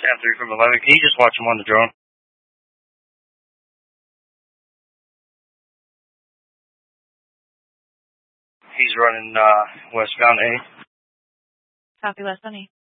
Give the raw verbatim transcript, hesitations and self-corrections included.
Sam three from eleven. Can you just watch him on the drone? He's running uh, westbound A. Copy, westbound A.